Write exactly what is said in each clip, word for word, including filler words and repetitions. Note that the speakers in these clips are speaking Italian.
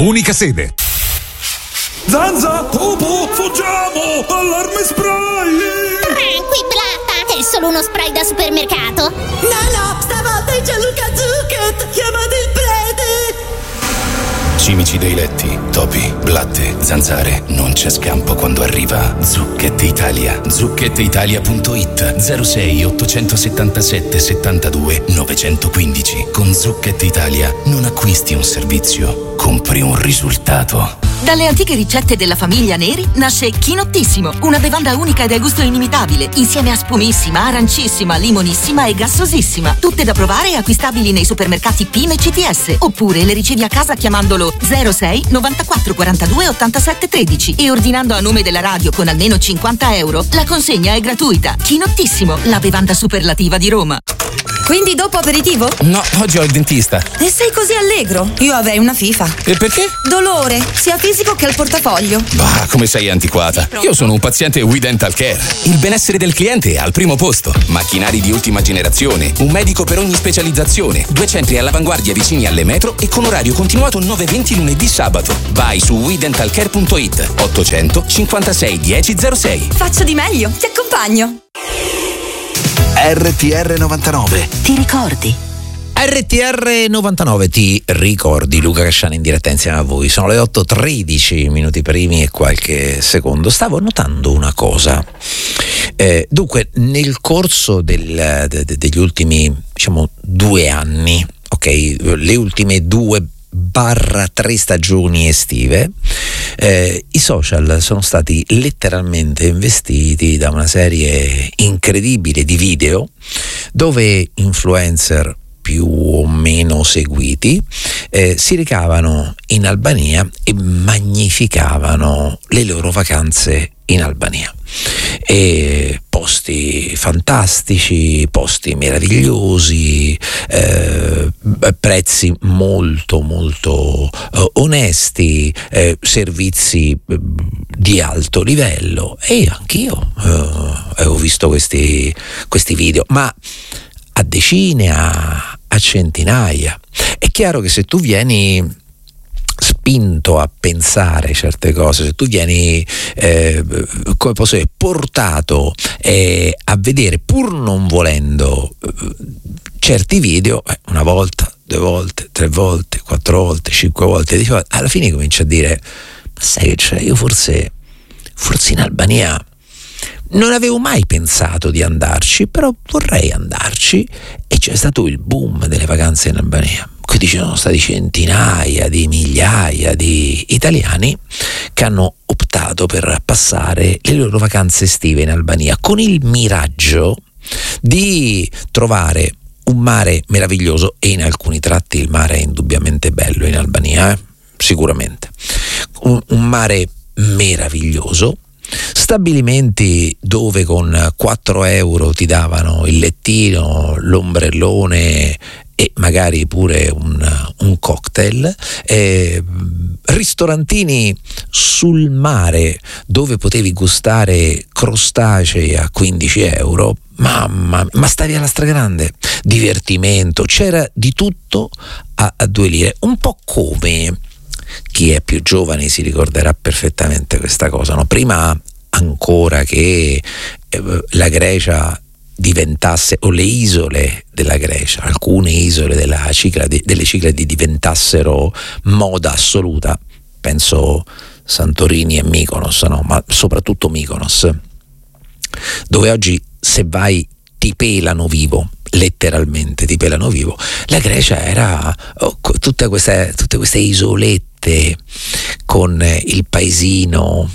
unica sede. Zanza, topo, fuggiamo! Allarme spray! Tranqui, Blatta, è solo uno spray da supermercato. No, no, stavolta è Gianluca Zucchet! Chiamate il prete! Cimici dei letti, topi, blatte, zanzare, non c'è scampo quando arriva Zucchet Italia. zucchet italia punto it zero sei ottocentosettantasette settantadue novecentoquindici. Con Zucchet Italia non acquisti un servizio, compri un risultato. Dalle antiche ricette della famiglia Neri nasce Chinottissimo, una bevanda unica e dal gusto inimitabile, insieme a spumissima, arancissima, limonissima e gassosissima. Tutte da provare e acquistabili nei supermercati P I M e C T S, oppure le ricevi a casa chiamandolo zero sei novantaquattro quarantadue ottantasette tredici e ordinando a nome della radio con almeno cinquanta euro. La consegna è gratuita. Chinottissimo, la bevanda superlativa di Roma. Quindi dopo aperitivo? No, oggi ho il dentista. E sei così allegro? Io avrei una FIFA. E perché? Dolore, sia fisico che al portafoglio. Bah, come sei antiquata. Io sono un paziente We Dental Care. Il benessere del cliente è al primo posto. Macchinari di ultima generazione, un medico per ogni specializzazione, due centri all'avanguardia vicini alle metro e con orario continuato nove venti lunedì sabato. Vai su we dental care punto it ottocento cinquantasei dieci zero sei. Faccio di meglio, ti accompagno. R T R novantanove. Ti ricordi? R T R novantanove ti ricordi, Luca Casciani in diretta insieme a voi. Sono le otto e tredici minuti primi e qualche secondo. Stavo notando una cosa. Eh, dunque, nel corso del, de, de, degli ultimi, diciamo, due anni, ok, le ultime due barra tre stagioni estive, eh, i social sono stati letteralmente investiti da una serie incredibile di video dove influencer più o meno seguiti eh, si recavano in Albania e magnificavano le loro vacanze in Albania. E posti fantastici, posti meravigliosi, eh, prezzi molto molto eh, onesti, eh, servizi eh, di alto livello, e anch'io eh, avevo visto questi, questi video, ma a decine, a, a centinaia. È chiaro che se tu vieni spinto a pensare certe cose, se tu vieni eh, come posso dire, portato eh, a vedere, pur non volendo, eh, certi video, eh, una volta, due volte, tre volte, quattro volte, cinque volte, dico, alla fine cominci a dire: ma sai che c'è, io forse forse in Albania non avevo mai pensato di andarci, però vorrei andarci. E c'è stato il boom delle vacanze in Albania. Quindi ci sono stati centinaia di migliaia di italiani che hanno optato per passare le loro vacanze estive in Albania, con il miraggio di trovare un mare meraviglioso, e in alcuni tratti il mare è indubbiamente bello in Albania, eh? Sicuramente un, un mare meraviglioso, stabilimenti dove con quattro euro ti davano il lettino, l'ombrellone e magari pure un, un cocktail, eh, ristorantini sul mare dove potevi gustare crostacei a quindici euro. Mamma, ma stavi alla stragrande, divertimento, c'era di tutto a, a due lire. Un po' come chi è più giovane si ricorderà perfettamente questa cosa, no? Prima ancora che eh, la Grecia diventasse, o le isole della Grecia, alcune isole della Cicladi, delle Cicladi diventassero moda assoluta, penso Santorini e Mykonos, no? Ma soprattutto Mykonos, dove oggi se vai ti pelano vivo, letteralmente ti pelano vivo. La Grecia era oh, tutte queste, tutte queste isolette con eh, il paesino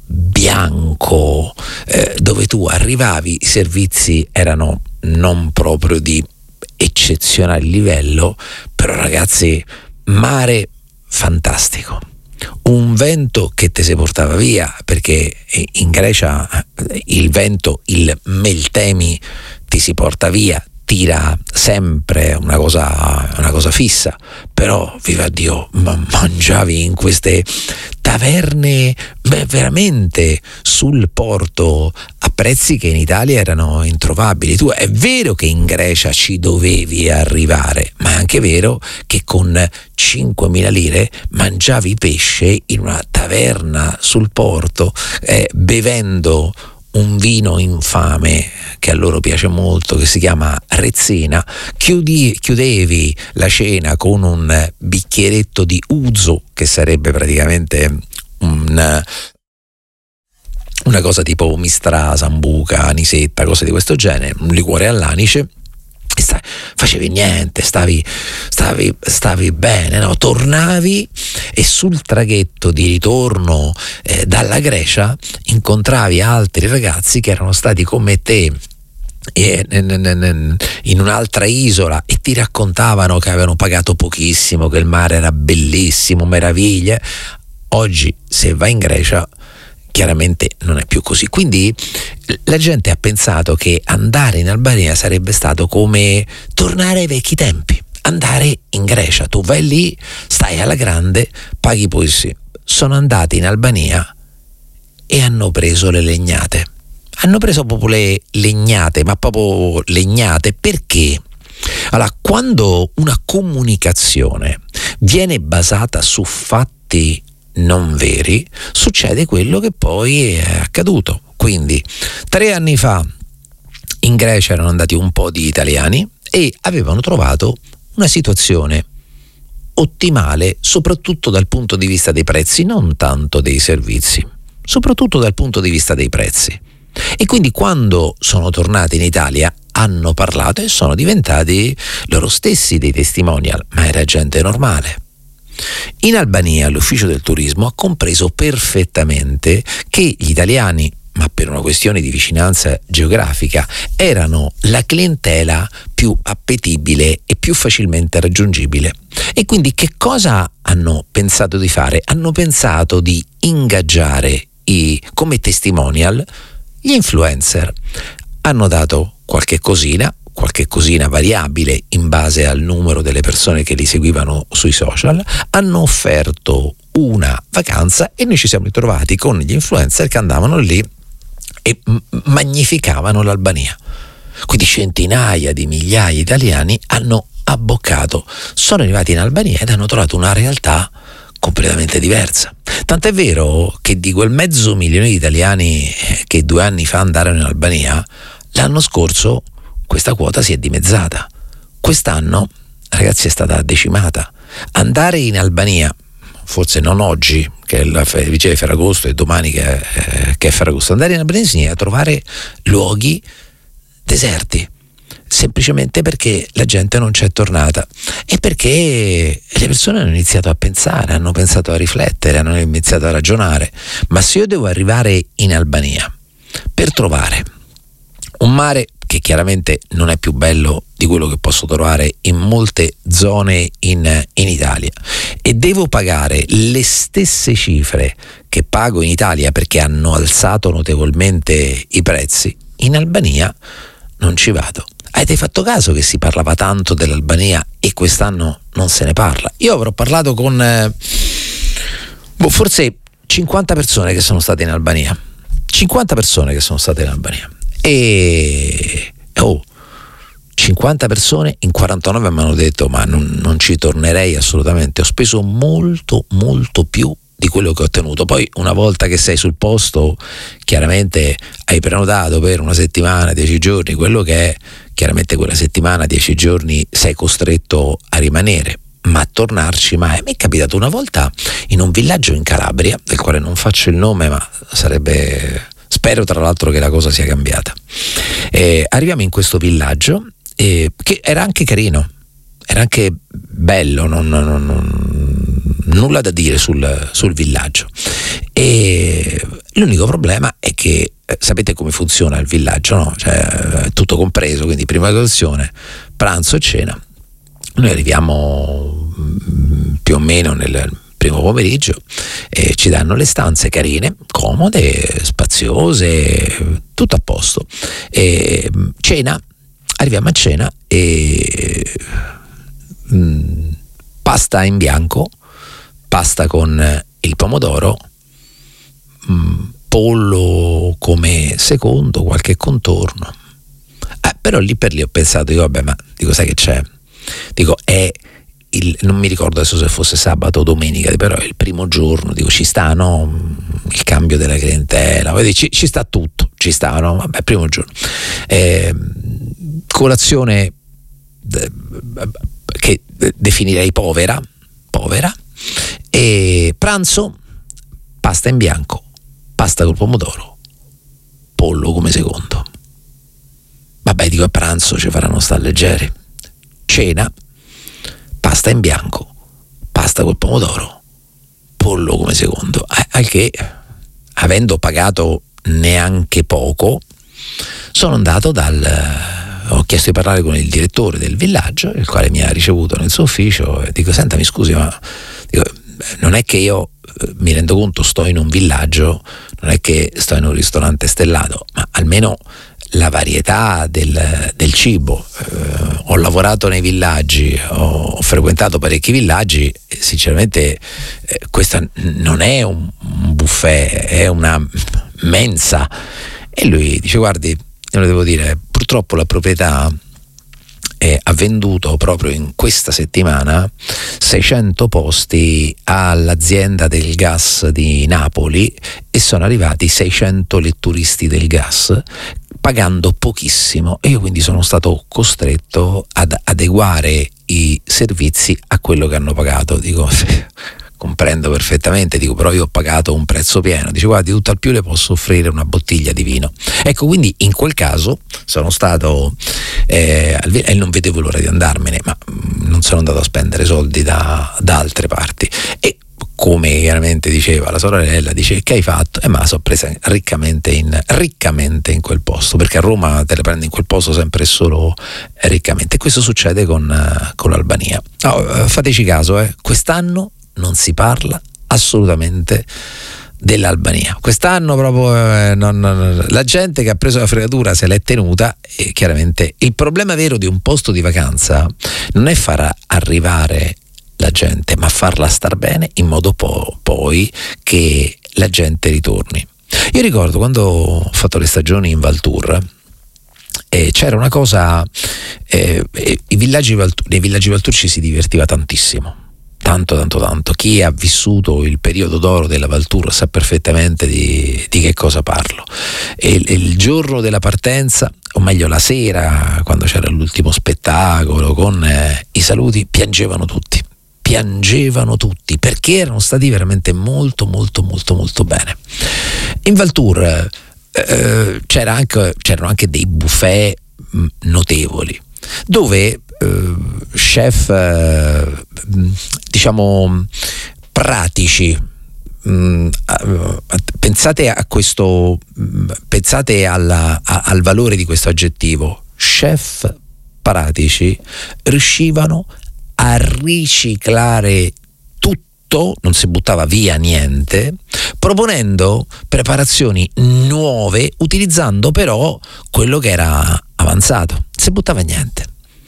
bianco, eh, dove tu arrivavi, i servizi erano non proprio di eccezionale livello, però ragazzi, mare fantastico, un vento che te si portava via, perché in Grecia il vento, il meltemi, ti si porta via, tira sempre, una cosa, una cosa fissa, però viva Dio, ma mangiavi in queste taverne beh, veramente sul porto a prezzi che in Italia erano introvabili. Tu è vero che in Grecia ci dovevi arrivare, ma è anche vero che con cinquemila lire mangiavi pesce in una taverna sul porto, eh, bevendo un vino infame che a loro piace molto, che si chiama Rezzina. Chiudi, chiudevi la cena con un bicchieretto di uzo, che sarebbe praticamente un, una cosa tipo mistra, sambuca, anisetta, cose di questo genere, un liquore all'anice. E stai, facevi niente, stavi, stavi, stavi bene, no? Tornavi e sul traghetto di ritorno eh, dalla Grecia incontravi altri ragazzi che erano stati come te in un'altra isola e ti raccontavano che avevano pagato pochissimo, che il mare era bellissimo, meraviglie. Oggi se vai in Grecia chiaramente non è più così, quindi la gente ha pensato che andare in Albania sarebbe stato come tornare ai vecchi tempi, andare in Grecia. Tu vai lì, stai alla grande, paghi pochi. Sono andati in Albania e hanno preso le legnate, hanno preso proprio le legnate, ma proprio legnate. Perché? Allora, quando una comunicazione viene basata su fatti non veri, succede quello che poi è accaduto. Quindi tre anni fa in Grecia erano andati un po' di italiani e avevano trovato una situazione ottimale, soprattutto dal punto di vista dei prezzi, non tanto dei servizi, soprattutto dal punto di vista dei prezzi. E quindi quando sono tornati in Italia hanno parlato e sono diventati loro stessi dei testimonial, ma era gente normale. In Albania l'ufficio del turismo ha compreso perfettamente che gli italiani, ma per una questione di vicinanza geografica, erano la clientela più appetibile e più facilmente raggiungibile. E quindi che cosa hanno pensato di fare? Hanno pensato di ingaggiare i, come testimonial gli influencer. Hanno dato qualche cosina, qualche cosina variabile in base al numero delle persone che li seguivano sui social, hanno offerto una vacanza e noi ci siamo ritrovati con gli influencer che andavano lì e magnificavano l'Albania. Quindi centinaia di migliaia di italiani hanno abboccato, sono arrivati in Albania ed hanno trovato una realtà completamente diversa. Tant'è vero che di quel mezzo milione di italiani che due anni fa andarono in Albania, l'anno scorso questa quota si è dimezzata. Quest'anno, ragazzi, è stata decimata. Andare in Albania, forse non oggi, che è la vigilia di Ferragosto, e domani che è, che è Ferragosto, andare in Albania significa trovare luoghi deserti, semplicemente perché la gente non c'è tornata e perché le persone hanno iniziato a pensare, hanno pensato a riflettere, hanno iniziato a ragionare. Ma se io devo arrivare in Albania per trovare un mare che chiaramente non è più bello di quello che posso trovare in molte zone in, in Italia, e devo pagare le stesse cifre che pago in Italia perché hanno alzato notevolmente i prezzi, in Albania non ci vado. Avete fatto caso che si parlava tanto dell'Albania e quest'anno non se ne parla? Io avrò parlato con eh, boh, forse cinquanta persone che sono state in Albania, cinquanta persone che sono state in Albania. E oh, cinquanta persone in quarantanove mi hanno detto ma non, non ci tornerei assolutamente, ho speso molto molto più di quello che ho ottenuto. Poi una volta che sei sul posto chiaramente hai prenotato per una settimana, dieci giorni, quello che è, chiaramente quella settimana, dieci giorni sei costretto a rimanere, ma a tornarci mai. Mi è capitato una volta in un villaggio in Calabria, del quale non faccio il nome, ma sarebbe... Spero tra l'altro che la cosa sia cambiata. Eh, arriviamo in questo villaggio eh, che era anche carino, era anche bello, non, non, non, nulla da dire sul, sul villaggio. E l'unico problema è che eh, sapete come funziona il villaggio, no? Cioè, tutto compreso, quindi prima colazione, pranzo e cena. Noi arriviamo mh, più o meno nel primo pomeriggio e ci danno le stanze carine, comode, spaziose, tutto a posto. E cena, arriviamo a cena e mh, pasta in bianco, pasta con il pomodoro, mh, pollo come secondo, qualche contorno. Eh, però lì per lì ho pensato, dico, vabbè, ma dico, sai che c'è? Dico, è il, non mi ricordo adesso se fosse sabato o domenica, però è il primo giorno, dico, ci sta, no? Il cambio della clientela, ci, ci sta tutto, ci sta, no? Vabbè, primo giorno. Eh, colazione eh, che definirei povera, povera, e pranzo, pasta in bianco, pasta col pomodoro, pollo come secondo. Vabbè, dico, a pranzo ci faranno stare leggeri. Cena, pasta in bianco, pasta col pomodoro, pollo come secondo. Al che, avendo pagato neanche poco, sono andato dal... ho chiesto di parlare con il direttore del villaggio, il quale mi ha ricevuto nel suo ufficio, e dico, senta, mi scusi, ma dico, non è che io mi rendo conto, sto in un villaggio, non è che sto in un ristorante stellato, ma almeno la varietà del, del cibo. Eh, ho lavorato nei villaggi, ho, ho frequentato parecchi villaggi, e sinceramente eh, questa non è un, un buffet, è una mensa. E lui dice, guardi, io lo devo dire, purtroppo la proprietà eh, ha venduto proprio in questa settimana seicento posti all'azienda del gas di Napoli, e sono arrivati seicento letturisti del gas pagando pochissimo, e io quindi sono stato costretto ad adeguare i servizi a quello che hanno pagato. Dico, comprendo perfettamente, dico, però io ho pagato un prezzo pieno. Dice, guardi, tutto al più le posso offrire una bottiglia di vino. Ecco, quindi in quel caso sono stato eh, e non vedevo l'ora di andarmene, ma non sono andato a spendere soldi da, da altre parti. E come chiaramente diceva la sorella, dice, che hai fatto? E eh, ma la sono presa riccamente in, riccamente in quel posto, perché a Roma te le prendi in quel posto sempre e solo riccamente. E questo succede con, con l'Albania. No, fateci caso, eh, quest'anno non si parla assolutamente dell'Albania. Quest'anno proprio eh, non, non, la gente che ha preso la fregatura se l'è tenuta, e chiaramente il problema vero di un posto di vacanza non è far arrivare la gente, ma farla star bene in modo po- poi che la gente ritorni. Io ricordo quando ho fatto le stagioni in Valtour, eh, c'era una cosa, eh, eh, i villaggi Valtour, nei villaggi Valtour ci si divertiva tantissimo. Tanto, tanto, tanto. Chi ha vissuto il periodo d'oro della Valtour sa perfettamente di, di che cosa parlo. E il, il giorno della partenza, o meglio la sera, quando c'era l'ultimo spettacolo con eh, i saluti, piangevano tutti. Piangevano tutti, perché erano stati veramente molto, molto, molto, molto bene. In Valtour eh, c'era anche, c'erano anche dei buffet mh, notevoli, dove Uh, chef uh, diciamo pratici, mm, uh, pensate a questo, mm, pensate alla, a, al valore di questo aggettivo. Chef pratici riuscivano a riciclare tutto, non si buttava via niente, proponendo preparazioni nuove, utilizzando però quello che era avanzato, non si buttava niente.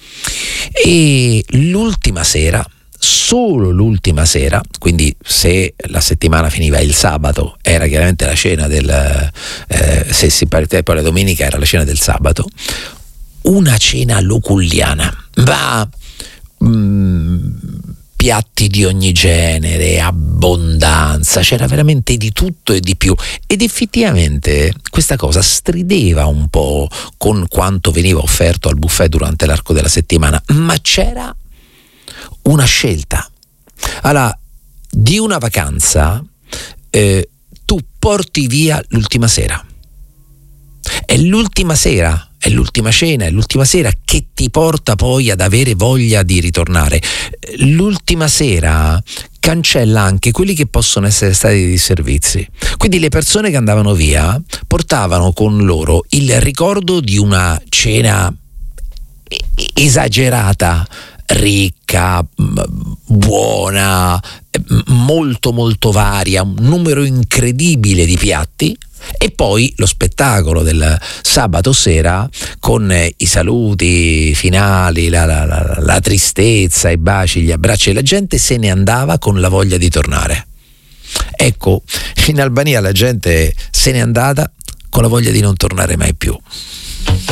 E l'ultima sera, solo l'ultima sera, quindi se la settimana finiva il sabato era chiaramente la cena del eh, se si partiva poi la domenica era la cena del sabato, una cena loculliana, ma mm, piatti di ogni genere, abbondanza, c'era veramente di tutto e di più, ed effettivamente questa cosa strideva un po' con quanto veniva offerto al buffet durante l'arco della settimana, ma c'era una scelta. Allora, di una vacanza eh, tu porti via l'ultima sera, è l'ultima sera, è l'ultima cena, è l'ultima sera che ti porta poi ad avere voglia di ritornare. L'ultima sera cancella anche quelli che possono essere stati dei disservizi. Quindi le persone che andavano via portavano con loro il ricordo di una cena esagerata, ricca, buona, molto molto varia, un numero incredibile di piatti, e poi lo spettacolo del sabato sera con i saluti finali, la, la, la, la tristezza, i baci, gli abbracci, e la gente se ne andava con la voglia di tornare. Ecco, in Albania la gente se n'è andata con la voglia di non tornare mai più.